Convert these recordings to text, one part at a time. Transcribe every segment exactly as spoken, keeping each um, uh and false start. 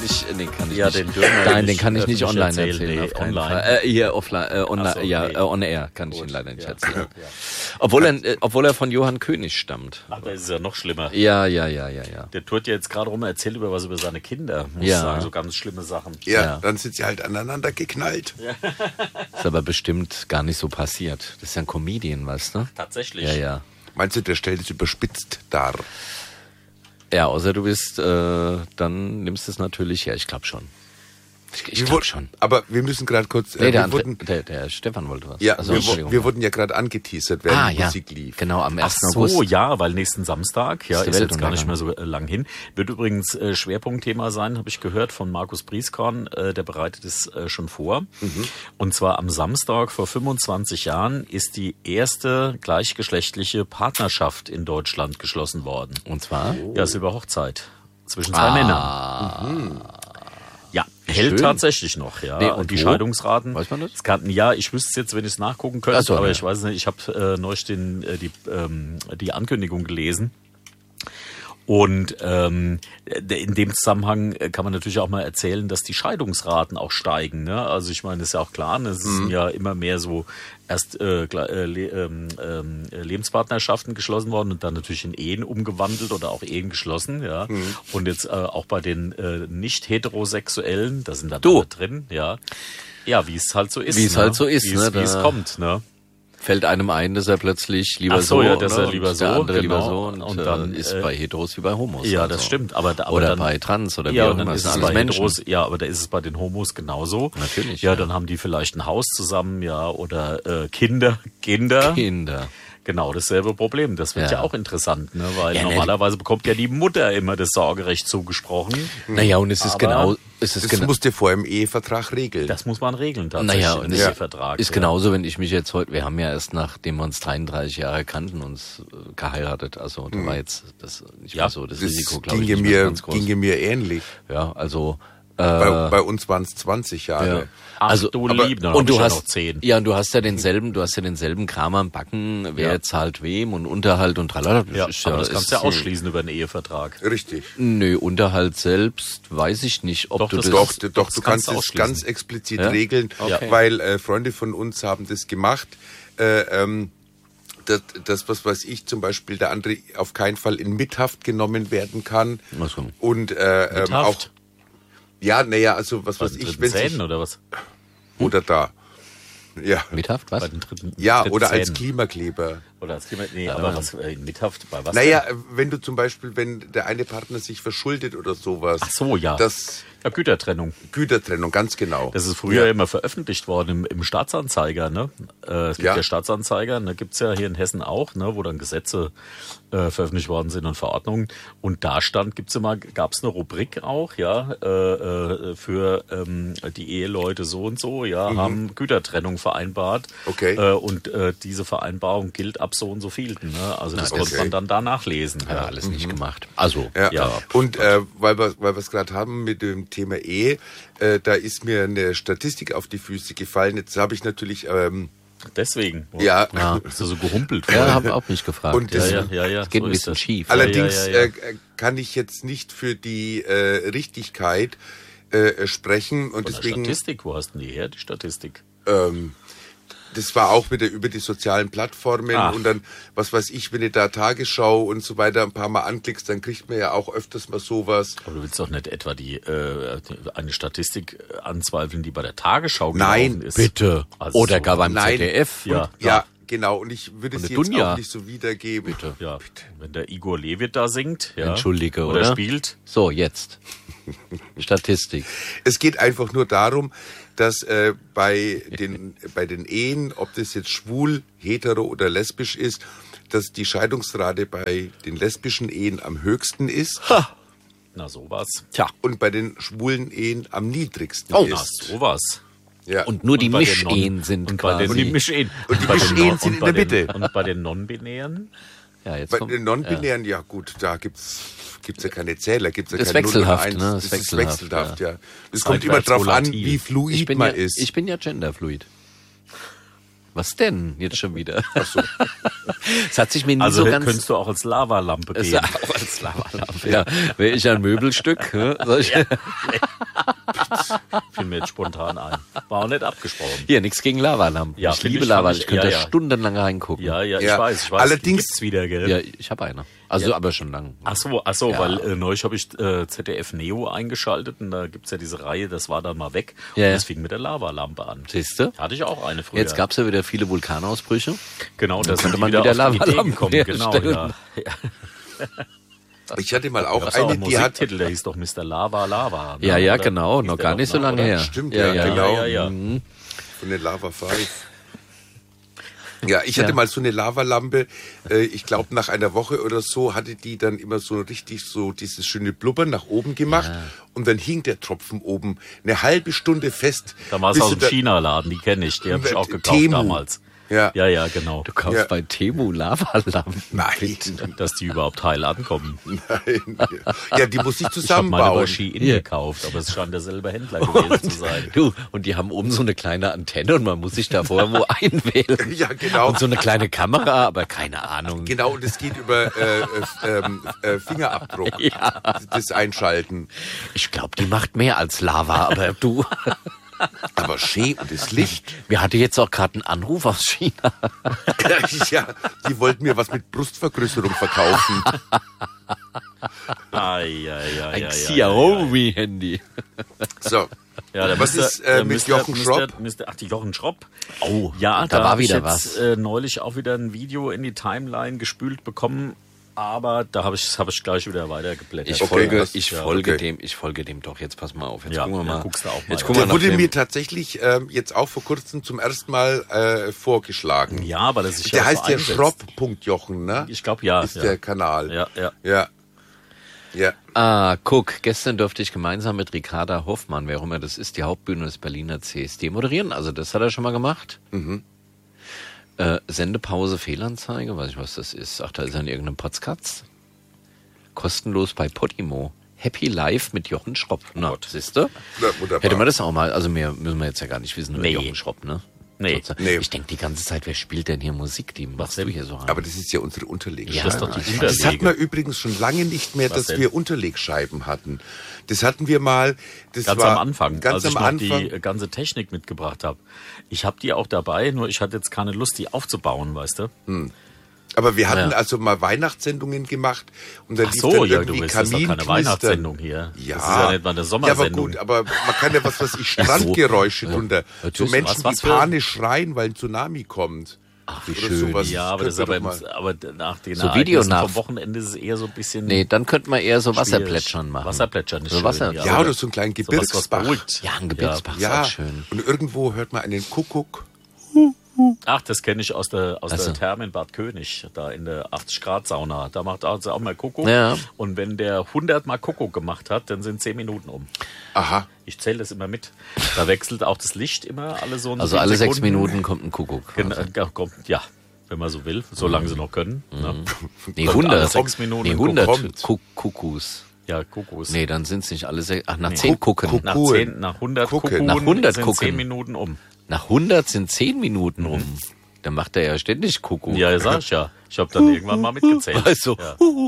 nicht, den kann ich ja, nicht. Den Dürren Nein, den kann ich nicht online erzählen. erzählen. Nee, auf keinen online. Fall. Äh, hier offline, äh, online, so, ja, nee. äh, on air kann ich Gut. ihn leider nicht Ja. erzählen. Ja. Obwohl er, äh, obwohl er von Johann König stammt. Ach, da ist es ja noch schlimmer. Ja, ja, ja, ja, ja. Der tut ja jetzt gerade rum, erzählt über was über seine Kinder. Muss Ja. sagen, so ganz schlimme Sachen. Ja, Ja. dann sind sie halt aneinander geknallt. Ist aber bestimmt gar nicht so passiert. Das ist ja ein Comedian, weißt du? Tatsächlich. Ja, ja. Meinst du, der stellt es überspitzt dar? Ja, außer du bist, äh, dann nimmst du es natürlich her. Ich glaube schon. Ich, ich Wir glaube wurden- schon. Aber wir müssen gerade kurz... Nee, äh, der, wir André, wurden, der, der Stefan wollte was. ja, Also, wir, Entschuldigung. wir wurden ja gerade angeteasert, während ah, die ja. Musik lief. Genau, am Ach ersten so, August. ja, weil nächsten Samstag, ja, Ist der ist jetzt gar nicht Weltuntergang. mehr so äh, lang hin. Wird übrigens äh, Schwerpunktthema sein, habe ich gehört von Markus Brieskorn, äh, der bereitet es äh, schon vor. Mhm. Und zwar am Samstag vor fünfundzwanzig Jahren ist die erste gleichgeschlechtliche Partnerschaft in Deutschland geschlossen worden. Und zwar? Ja, Silberhochzeit zwischen zwei Ah. Männern. Ja, hält Schön. tatsächlich noch, ja. Nee, und und die wo? Scheidungsraten. Weiß man das? Es kann, ja, ich wüsste es jetzt, wenn ich es nachgucken könnte, Ach so, aber ja. ich weiß nicht, ich habe äh, neulich den, äh, die, ähm, die Ankündigung gelesen. Und ähm, in dem Zusammenhang kann man natürlich auch mal erzählen, dass die Scheidungsraten auch steigen. Ne? Also ich meine, das ist ja auch klar, ne? Es sind ja immer mehr so erst äh, gle- äh, le- ähm, ähm, Lebenspartnerschaften geschlossen worden und dann natürlich in Ehen umgewandelt oder auch Ehen geschlossen. Ja. Und jetzt äh, auch bei den äh, nicht heterosexuellen, da sind dann Du. alle drin. Ja, ja, wie es halt so ist. Wie es ne? halt so ist, wie es, ne? wie es Da- kommt. Ne? Fällt einem ein, dass er plötzlich lieber Ach so, so, ja, dass ne? er lieber und der so, andere lieber genau. so und, Und äh, dann, ist äh, bei Heteros wie bei Homos. Ja, also. das stimmt. Aber, da- aber Oder dann, bei Trans oder wie ja, auch und dann immer. ist Das es sind bei alles Menschen. Heteros, ja, aber da ist es bei den Homos genauso. Natürlich, Ja, ja. dann haben die vielleicht ein Haus zusammen, ja, oder äh, Kinder, Kinder. Kinder. Genau, dasselbe Problem. Das wird ja, Ja. auch interessant, ne? Weil Ja, ne, normalerweise bekommt ja die Mutter immer das Sorgerecht zugesprochen. Naja, und es ist Aber genau, es ist Das genau, musst du vor im Ehevertrag regeln. Das muss man regeln tatsächlich naja, im und es Ehevertrag. ist ja. genauso, wenn ich mich jetzt heute, wir haben ja erst nachdem wir uns dreiunddreißig Jahre kannten, uns äh, geheiratet. Also da war jetzt das nicht Ja, mehr so, das, das Risiko, glaube ich, ginge nicht mehr mir, ganz groß. ginge mir ähnlich. Ja, also äh, Bei, bei uns waren es zwanzig Jahre. ja. Ach, also, du aber- Lieb, dann und hab du ich ja hast noch zehn. ja, und du hast ja denselben, du hast ja denselben Kram am Backen, wer Ja. zahlt wem und Unterhalt und tralala. Ja, ist aber das kannst du ja ist- ausschließen über einen Ehevertrag. Richtig. Nö, Unterhalt selbst weiß ich nicht, ob Doch, du das das, Doch, Das- doch, das du kannst kannst du es ausschließen. ganz explizit Ja? regeln, Okay. weil äh, Freunde von uns haben das gemacht. Äh, ähm, das, das, was weiß ich, zum Beispiel der andere auf keinen Fall in Mithaft genommen werden kann. Ach so. Und äh, ähm, auch, Mithaft? ja, naja, also was Bei weiß den ich, dritten wenn sich, Zähnen oder was? oder da. Ja, Mithaft, was? Bei den dritten, ja dritten oder als Zähnen. Klimakleber. Oder als Klima. Nee, aber was, äh, in Mithaft, bei was? Naja, denn? äh, wenn du zum Beispiel, wenn der eine Partner sich verschuldet oder sowas. Ach so, ja. Das Ja, Gütertrennung. Gütertrennung, ganz genau. Das ist früher Ja. immer veröffentlicht worden im, im Staatsanzeiger, ne? Äh, es gibt Ja. ja, Staatsanzeiger, ne? Gibt's ja hier in Hessen auch, ne? Wo dann Gesetze äh, veröffentlicht worden sind und Verordnungen. Und da stand, gibt's immer, gab's eine Rubrik auch, ja, äh, äh, für ähm, die Eheleute so und so, ja, haben Gütertrennung vereinbart. Okay. Äh, und äh, diese Vereinbarung gilt ab so und so vielten, ne? Also das okay. konnte man dann da nachlesen. Hat er Ja. alles nicht gemacht. Also, Ja, Ja. und äh, weil wir weil wir es gerade haben mit dem Thema Ehe, äh, da ist mir eine Statistik auf die Füße gefallen. Jetzt habe ich natürlich, ähm, Deswegen. ja, ja. Bist du so gehumpelt? Ja, habe auch mich gefragt. Und ja, das- ja, ja, ja. Es geht so ein ist bisschen das. schief. allerdings ja, ja, ja. Äh, kann ich jetzt nicht für die äh, Richtigkeit äh, sprechen und Von der deswegen, Statistik, wo hast du denn die her, die Statistik? ähm, das war auch wieder über die sozialen Plattformen Ach. und dann, was weiß ich, wenn du da Tagesschau und so weiter ein paar Mal anklickst, dann kriegt man ja auch öfters mal sowas. Aber du willst doch nicht etwa die äh, eine Statistik äh, anzweifeln, die bei der Tagesschau Nein, gelaufen ist. Bitte. Also Oder so- gar beim Nein. Z D F. Ja. Ja, genau. Und ich würde Und es der jetzt Dunja. auch nicht so wiedergeben. Bitte. Ja, wenn der Igor Levit da singt, ja, Entschuldige, oder, oder? spielt. So, jetzt. Statistik. Es geht einfach nur darum, dass äh, bei den bei den Ehen, ob das jetzt schwul, hetero oder lesbisch ist, dass die Scheidungsrate bei den lesbischen Ehen am höchsten ist Na sowas. Tja. und bei den schwulen Ehen am niedrigsten Oh, Na ist. sowas. Ja. Und nur die Und bei den Mischehen Non- sind und bei quasi. den, und die Mischehen. Und die bei den Mischehen Non- sind und in bei der den- Mitte. Und bei den Non-Binären? ja, jetzt bei kommt, den non-binären, ja. gut, da gibt's gibt's ja keine Zähler, gibt's ja Das ist kein null oder wechselhaft, eins. ne? Das, Das ist ist wechselhaft, wechselhaft, ja. Es Seitwärts kommt immer drauf an, volatil. wie fluid ich bin man ja, ist. Ich bin ja genderfluid. Was denn? Jetzt schon wieder. Ach so. Es hat sich mir nie Also so ganz... könntest du auch als Lavalampe Es gehen. auch als Lavalampe, ja. Wäre ich ein Möbelstück? Ne? Soll ich- Fiel mir jetzt spontan ein. War auch nicht abgesprochen. Hier, nichts gegen Lavalampen. Ja, ich find liebe ich, fand Lavalampen. ich- Ich könnte ja, da ja. stundenlang reingucken. Ja, ja, ich Ja. weiß. Ich weiß, Allerdings- die gibt's wieder, gell? Ja, ich habe eine. Also aber schon lange. Ach so, ach so, Ja. weil äh, neulich habe ich äh, Z D F Neo eingeschaltet und da gibt's ja diese Reihe, das war dann mal weg. Ja, und ja. das fing mit der Lavalampe an. Siehst du? Hatte ich auch eine früher. Jetzt gab's ja wieder viele Vulkanausbrüche. Genau, da sind könnte die man wieder, wieder auf die Idee Lavalampen gekommen. Genau, herstellen. ja. ja. Ich hatte mal auch Das war auch eine, ein die hat... Musiktitel, der hieß doch Mister Lava Lava. ne? Ja, ja, Oder genau. hieß Noch der gar doch nicht so nach, lange oder? her. Stimmt, ja, ja, ja. genau. Ja, ja, ja. Mhm. Von der Lava Five. Ja, ich hatte Ja. mal so eine Lavalampe, äh, ich glaube nach einer Woche oder so hatte die dann immer so richtig so dieses schöne Blubbern nach oben gemacht und dann hing der Tropfen oben eine halbe Stunde fest. Da war es bis aus du dem da- China-Laden, die kenne ich, die habe ich auch gekauft Temu. damals. Ja. Ja, ja, genau. Du kaufst Ja. bei Temu Lavalampen. Nein, Dass die überhaupt heil ankommen. nein. Ja, die muss ich Ich habe meine bei zusammenbauen. Shein Hier. gekauft, aber es scheint derselbe Händler gewesen zu sein. Du, und die haben oben so eine kleine Antenne und man muss sich da vorher wo einwählen. Ja, genau. Und so eine kleine Kamera, aber keine Ahnung. Genau, und es geht über äh, äh, ähm, äh, Fingerabdruck, Ja. das Einschalten. Ich glaube, die macht mehr als Lava, aber du. Aber schön und das Licht. Wir hatten jetzt auch gerade einen Anruf aus China. Ja, die wollten mir was mit Brustvergrößerung verkaufen. Ai, ai, ai, Ein ai, ai, Xiaomi-Handy. So, Ja, der was Mister ist äh, der mit Mister Jochen Mister Schropp? Mister Ach, die Jochen Schropp. Oh, Ja, da da, war hab ich wieder jetzt was. Äh, neulich auch wieder ein Video in die Timeline gespült bekommen, aber da habe ich, hab ich gleich wieder weitergeblättert. Ich Okay, folge, das- ich ja, folge okay. dem, ich folge dem doch. Jetzt pass mal auf. Jetzt Ja, gucken wir ja, mal. guckst du auch mal, Jetzt ja. gucken wir Der nach wurde dem, mir tatsächlich ähm, jetzt auch vor kurzem zum ersten Mal äh, vorgeschlagen. Ja, weil er sich Der ja heißt so ja einsetzt. Schropp.Jochen, ne? Ich glaube, ja. Ist ja. der Kanal. Ja, ja. Ja. Ja. Ah, guck, gestern durfte ich gemeinsam mit Ricarda Hoffmann, wer auch immer das ist, die Hauptbühne des Berliner C S D moderieren. Also das hat er schon mal gemacht. Mhm. Äh, Sendepause, Fehlanzeige, weiß ich was das ist. Ach, da ist er in irgendeinem Potzkatz. Kostenlos bei Podimo. Happy Life mit Jochen Schropp. Na, Gott. siehste? Na, wunderbar. Hätte man das auch mal, also mehr müssen wir jetzt ja gar nicht wissen über Nee. Jochen Schropp, ne? Nee. Sozusagen. Nee. Ich denke die ganze Zeit, wer spielt denn hier Musik? Die machst du hier so rein. Aber das ist ja unsere Unterlegscheibe. Ja, das ist doch die Das hat Unterlege. man übrigens schon lange nicht mehr, Was dass denn? wir Unterlegscheiben hatten. Das hatten wir mal. Das Ganz war am Anfang, Ganz als ich am noch Anfang. die äh, ganze Technik mitgebracht habe. Ich habe die auch dabei, nur ich hatte jetzt keine Lust, die aufzubauen, weißt du? Aber wir hatten Ja. also mal Weihnachtssendungen gemacht und dann Ach lief so, dann ja, irgendwie du willst, das ist doch keine Kaminknistern. Weihnachtssendung hier. Ja. Das ist ja nicht mal eine Ja, aber Sommersendung. gut, aber man kann ja was, was ich Strandgeräusche drunter. So Natürlich. Menschen, Was- was die für- panisch schreien, weil ein Tsunami kommt. Ach, wie Oder schön. sowas. Ja, aber das ist Könnte aber, doch mal- aber nach den So Ereignissen Videonach- vom Wochenende ist es eher so ein bisschen Nee, dann könnte man eher so schwierig. Wasserplätschern machen. Wasserplätschern ist So schön, Wasser- ja. Ja, oder so einen kleinen Sowas, was Gebirgsbach. beruhigt. Ja, ein Gebirgsbach Ja, ist auch schön. und irgendwo hört man einen Kuckuck. Ach, das kenne ich aus der aus Also. der Therme in Bad König, da in der achtzig Grad Sauna. Da macht also auch mal Kuckuck. Ja. Und wenn der hundert Mal Kuckuck gemacht hat, dann sind zehn Minuten um. Aha. Ich zähle das immer mit. Da wechselt auch das Licht immer alle so und Also so alle Sekunden. sechs Minuten kommt ein Kuckuck. Genau, ja, kommt, ja, wenn man so will, solange sie noch können. Ne? Nee, Kommt alle hundert. sechs Minuten Nee, ein hundert Kuckuck. Kuck Kuckus. Ja, Kuckucks. Nee, dann sind es nicht alle sechs. Ach, nach Nee. zehn Kucken. Kuck- Nach, Kuckuck. zehn, nach hundert Gucken. Kuckucken Nach hundert sind Kucken. zehn Minuten um. Nach hundert sind zehn Minuten rum. Dann macht er ja ständig Kuckuck. Ja, sag ich ja. Ich habe dann irgendwann mal mitgezählt. Also,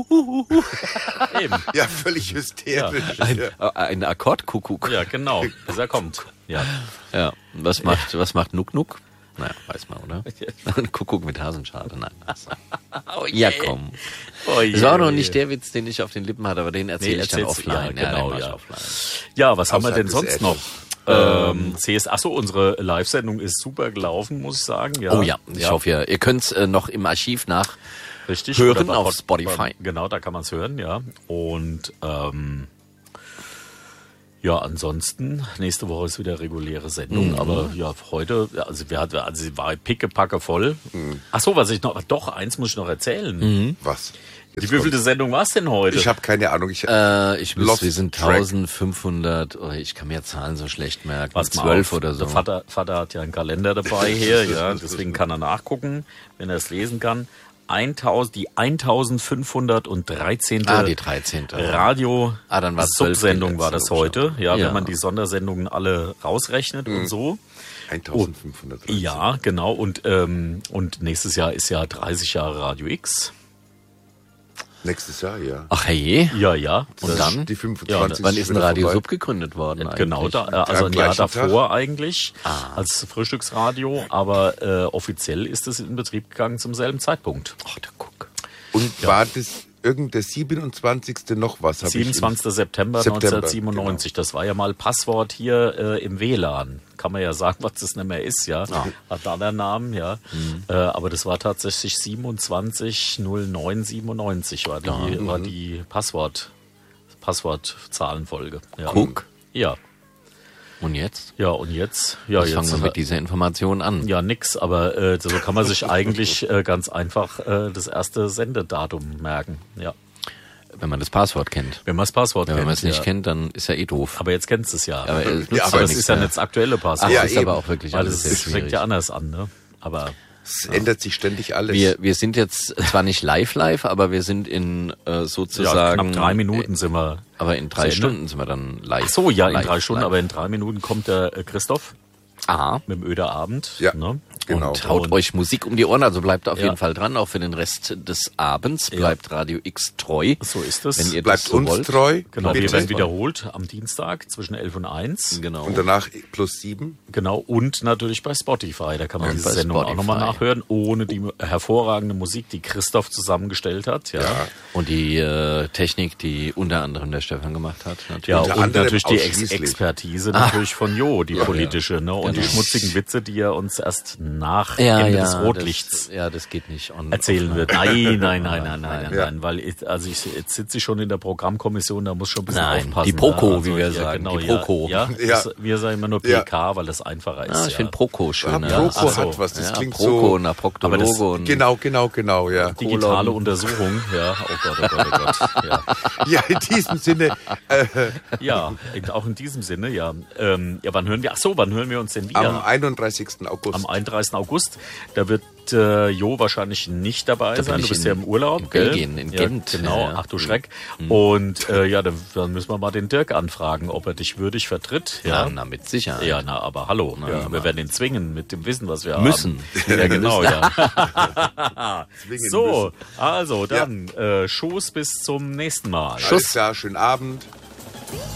Ja. Eben. Ja, völlig hysterisch. ein, Ja. äh, ein Akkordkuckuck. Ja, genau. Bis er kommt. Ja. Ja. Und Was macht, was macht Nuck Nuck? Naja, weiß man, oder? Ein Kuckuck mit Hasenschale. Nein. Ja, komm. Oh je, Das war auch noch oh nicht je. der Witz, den ich auf den Lippen hatte, aber den erzähle Nee, ich dann erzählst du- offline. ja, genau, den mach ich ja. offline. Ja, was haben wir Außerhalb denn des sonst Äthers. noch? Ähm, C S, achso, unsere Live-Sendung ist super gelaufen, muss ich sagen. Ja. Oh ja, ich hoffe ja. Ihr könnt es äh, noch im Archiv nach Richtig. hören Oder bei auf Pod- Spotify. Genau, da kann man es hören, ja. Und ähm, ja, ansonsten, nächste Woche ist wieder reguläre Sendung, Mhm. aber ja, heute, also wir hatten, also sie war pickepacke voll. Mhm. Ach so, was ich noch, doch, eins muss ich noch erzählen. Mhm. Was? Die Jetzt wievielte kommt- Sendung war es denn heute? Ich habe keine Ahnung. Ich, Äh, ich Lost muss, wir sind Track. eintausendfünfhundert, oh, ich kann mir Zahlen so schlecht merken, Pass mal zwölf auf, oder so. Der Vater, Vater hat ja einen Kalender dabei hier, ja, deswegen kann er nachgucken, wenn er es lesen kann. eintausend, die eintausendfünfhundertdreizehn. Ah, die dreizehnte. Radio Ah, dann war's zwölf Subsendung die war letzte das heute, ja, Ja. wenn man die Sondersendungen alle rausrechnet und so. eintausendfünfhundertdreizehn. Ja, genau. Und, ähm, und nächstes Jahr ist ja dreißig Jahre Radio X. Nächstes Jahr, ja. Ach herrje. Ja, ja. Und Das dann? Die fünfundzwanzig. Wann ist ein wieder Radio vorbei. Sub gegründet worden eigentlich? Genau, da, äh, also Am ein Jahr gleichen davor Tag? eigentlich als Frühstücksradio, aber äh, offiziell ist es in Betrieb gegangen zum selben Zeitpunkt. Ach, da guck. Und war das irgendein siebenundzwanzigste noch was? Hab ich im- siebenundzwanzigster September, September, neunzehnhundertsiebenundneunzig. Das war ja mal Passwort hier äh, im W L A N. Kann man ja sagen, was das nicht mehr ist, ja. Hat da der Namen, ja. Äh, aber das war tatsächlich siebenundzwanzig null neun siebenundneunzig war die, war die Passwort, Passwortzahlenfolge. Ja. Guck. Ja. Und jetzt? Ja, und jetzt? Ja, Was jetzt fangen wir mit dieser Information an? Ja, nix, aber äh, so kann man sich eigentlich äh, ganz einfach äh, das erste Sendedatum merken. Ja, Wenn man das Passwort kennt. wenn man das Passwort Ja, kennt. wenn man es nicht ja. kennt, dann ist ja eh doof. Aber jetzt kennst du es ja. Aber es nützt Ja, ja, aber aber es nichts ist ja mehr. nicht das aktuelle Passwort. Ach, Ja, ist eben. aber auch wirklich weil alles es sehr ist, fängt schwierig. ja anders an, ne? Aber Es ändert sich ständig alles. Wir, wir sind jetzt zwar nicht live live, aber wir sind in äh, ja, sozusagen... knapp drei Minuten sind wir. Aber in drei Zu Ende. Stunden sind wir dann live. Ach so, ja, in live, drei Stunden, live. aber in drei Minuten kommt der äh, Christoph Aha. mit dem Öder Abend. Ja, Ne? genau. Und haut Und- euch Musik um die Ohren, also bleibt auf Ja. jeden Fall dran, auch für den Rest des Abends. Bleibt Radio X treu. So ist es. Wenn ihr Bleibt das so uns wollt. treu. Genau, wir bitte. werden wiederholt am Dienstag zwischen elf und eins. Genau. Und danach plus sieben. Genau, und natürlich bei Spotify. Da kann man Und diese bei Sendung auch Spotify. nochmal nachhören, ohne die hervorragende Musik, die Christoph zusammengestellt hat. Ja, ja. Und die äh, Technik, die unter anderem der Stefan gemacht hat. Natürlich. Ja, Unter und anderem natürlich die Ex ausschließlich. Expertise natürlich von Jo, die Ja, politische, ne? Und die Genau. schmutzigen Witze, die er uns erst nach ja, Ende ja, des Rotlichts Das, ja, das geht nicht. On, erzählen off- wird. Nein, nein, nein, nein, nein, nein, Ja. nein, weil ich, also ich, jetzt sitze ich schon in der Programmkommission, da muss schon ein bisschen Nein, aufpassen. die Proko, ne? Also, wie wir ja, sagen, genau, die ja, Proko. Ja, Ja. Das, wir sagen immer nur P K, weil das einfacher ist. Ah, ich ja. finde Proko Ah, schöner. Proko Ach so. hat was. Das ja, klingt Proko so. nach Aber Proktologe das- und Genau, genau, genau, ja. Digitale Kolon. Untersuchung, ja, oh Gott, oh Gott, oh Gott, ja. Ja, in diesem Sinne. Äh, Ja, in, auch in diesem Sinne, ja. Ähm, ja, wann hören wir, ach so, wann hören wir uns denn wieder? am einunddreißigsten August. Am einunddreißigsten August. Da wird äh, Jo wahrscheinlich nicht dabei Da bin sein. Du ich bist in- ja im Urlaub, in gell? Belgien, in ja, Gent. Genau, Ja, ja. ach du Schreck. Und äh, ja, dann, dann müssen wir mal den Dirk anfragen, ob er dich würdig vertritt. ja, Ja, na, mit Sicherheit. ja na, aber hallo. Na, ja, na. wir werden ihn zwingen mit dem Wissen, was wir Müssen. haben. Ja, genau, ja. Zwingen So, müssen. also dann äh, Schoß bis zum nächsten Mal. Alles klar, schönen Abend.